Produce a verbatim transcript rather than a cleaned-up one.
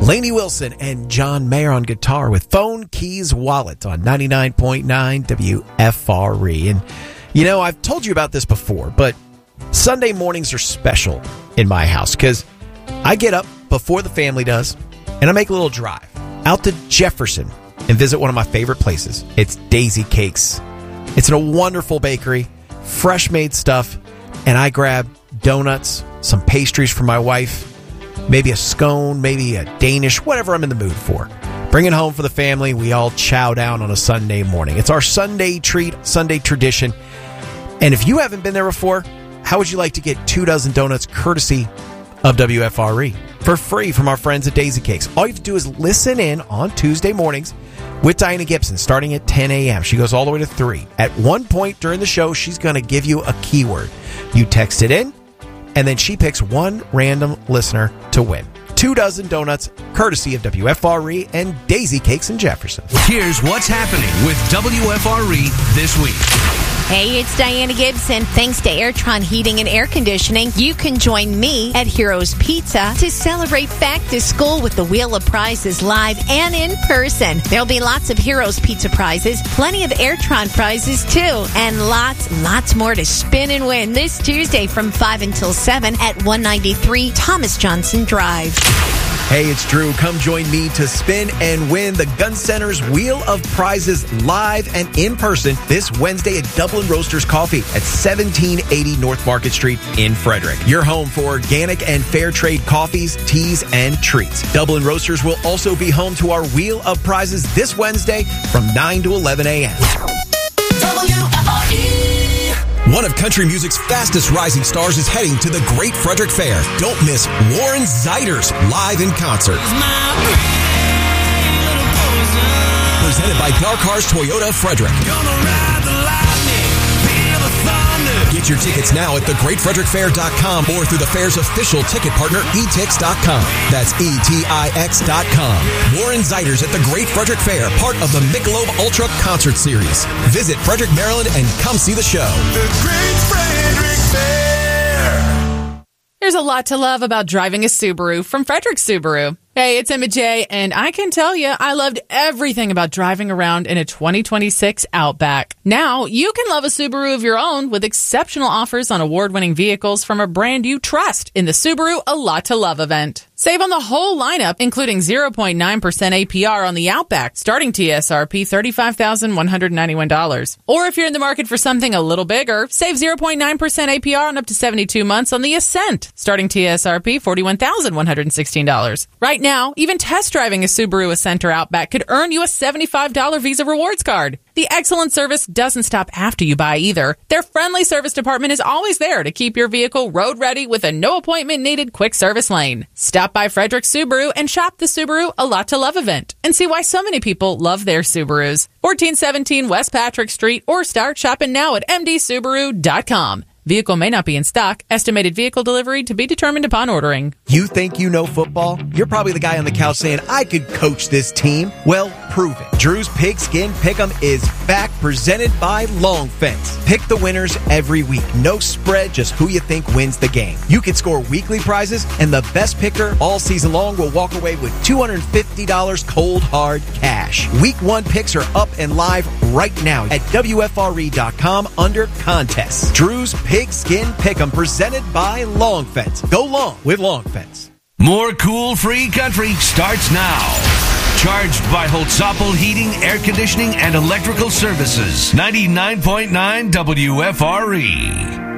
Lainey Wilson and John Mayer on guitar with Phone Keys Wallet on ninety-nine point nine W F R E. And, you know, I've told you about this before, but Sunday mornings are special in my house because I get up before the family does and I make a little drive out to Jefferson and visit one of my favorite places. It's Daisy Cakes. It's in a wonderful bakery, fresh made stuff, and I grab donuts, some pastries for my wife, maybe a scone, maybe a Danish, whatever I'm in the mood for. Bring it home for the family. We all chow down on a Sunday morning. It's our Sunday treat, Sunday tradition. And if you haven't been there before, how would you like to get two dozen donuts courtesy of W F R E for free from our friends at Daisy Cakes? All you have to do is listen in on Tuesday mornings with Diana Gibson starting at ten a.m. She goes all the way to three. At one point during the show, she's going to give you a keyword. You text it in, and then she picks one random listener to win. Two dozen donuts, courtesy of W F R E and Daisy Cakes in Jefferson. Here's what's happening with W F R E this week. Hey, it's Diana Gibson. Thanks to Airtron Heating and Air Conditioning, you can join me at Heroes Pizza to celebrate Back to School with the Wheel of Prizes live and in person. There'll be lots of Heroes Pizza prizes, plenty of Airtron prizes too, and lots, lots more to spin and win this Tuesday from five until seven at one ninety-three Thomas Johnson Drive. Hey, it's Drew. Come join me to spin and win the Gun Center's Wheel of Prizes live and in person this Wednesday at Dublin Roasters Coffee at seventeen eighty North Market Street in Frederick. Your home for organic and fair trade coffees, teas, and treats. Dublin Roasters will also be home to our Wheel of Prizes this Wednesday from nine to eleven a.m. W F R E. One of country music's fastest rising stars is heading to the Great Frederick Fair. Don't miss Warren Zeiders live in concert. Presented by Dark Horse Toyota Frederick. Get your tickets now at the great frederick fair dot com or through the fair's official ticket partner, e tix dot com. That's E T I X dot com. Warren Zeiders at the Great Frederick Fair, part of the Michelob Ultra Concert Series. Visit Frederick, Maryland, and come see the show. The Great Frederick Fair. There's a lot to love about driving a Subaru from Frederick Subaru. Hey, it's Emma J, and I can tell you I loved everything about driving around in a twenty twenty-six Outback. Now, you can love a Subaru of your own with exceptional offers on award-winning vehicles from a brand you trust in the Subaru A Lot to Love event. Save on the whole lineup, including zero point nine percent A P R on the Outback, starting T S R P thirty-five thousand one hundred ninety-one dollars. Or if you're in the market for something a little bigger, save zero point nine percent A P R on up to seventy-two months on the Ascent, starting T S R P forty-one thousand one hundred sixteen dollars. Right now, even test driving a Subaru Ascent or Outback could earn you a seventy-five dollars Visa Rewards card. The excellent service doesn't stop after you buy either. Their friendly service department is always there to keep your vehicle road ready with a no appointment needed quick service lane. Stop by Frederick Subaru and shop the Subaru A Lot to Love event and see why so many people love their Subarus. fourteen seventeen West Patrick Street or start shopping now at m d subaru dot com. Vehicle may not be in stock. Estimated vehicle delivery to be determined upon ordering. You think you know football? You're probably the guy on the couch saying, I could coach this team. Well, prove it. Drew's Pigskin Pick'em is back, presented by Long Fence. Pick the winners every week. No spread, just who you think wins the game. You can score weekly prizes, and the best picker all season long will walk away with two hundred fifty dollars cold hard cash. Week one picks are up and live right now at W F R E dot com under contests. Drew's Pigskin Pick'em, presented by Long Fence. Go long with Long Fence. More cool free country starts now. Charged by Holtzapfel Heating, Air Conditioning, and Electrical Services. ninety-nine point nine W F R E.